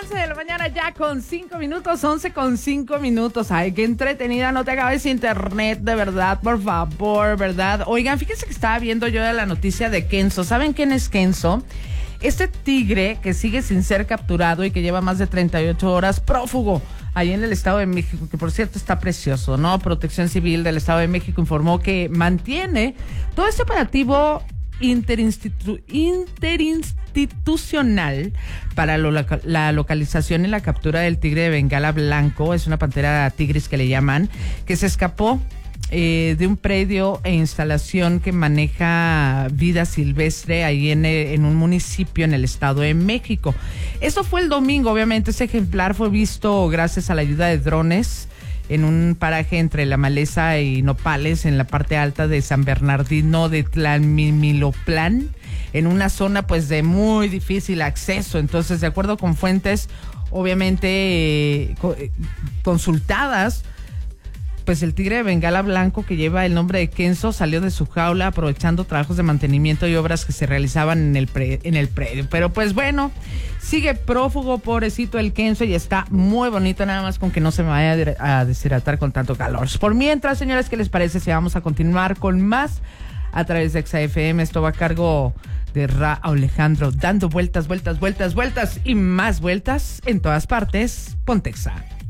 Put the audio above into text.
11 de la mañana ya con 5 minutos, 11 con 5 minutos. Ay, qué entretenida, no te acabes internet, de verdad, por favor, ¿verdad? Oigan, fíjense que estaba viendo yo de la noticia de Kenzo. ¿Saben quién es Kenzo? Este tigre que sigue sin ser capturado y que lleva más de 38 horas prófugo ahí en el Estado de México, que por cierto está precioso, ¿no? Protección Civil del Estado de México informó que mantiene todo este operativo interinstitucional para la localización y la captura del tigre de Bengala blanco. Es una pantera tigris que le llaman, que se escapó de un predio e instalación que maneja vida silvestre ahí en un municipio en el Estado de México. Eso fue el domingo, obviamente. Ese ejemplar fue visto gracias a la ayuda de drones en un paraje entre La Maleza y Nopales, en la parte alta de San Bernardino de Tlalmimilotlán, en una zona pues de muy difícil acceso. Entonces, de acuerdo con fuentes obviamente consultadas, pues el tigre de Bengala blanco, que lleva el nombre de Kenzo, salió de su jaula aprovechando trabajos de mantenimiento y obras que se realizaban en el predio. Pero pues bueno, sigue prófugo, pobrecito el Kenzo, y está muy bonito, nada más con que no se me vaya a deshidratar con tanto calor. Por mientras, señores, ¿qué les parece si vamos a continuar con más a través de XFM? Esto va a cargo de Alejandro, dando vueltas, vueltas, vueltas, vueltas y más vueltas en todas partes. Pontexa.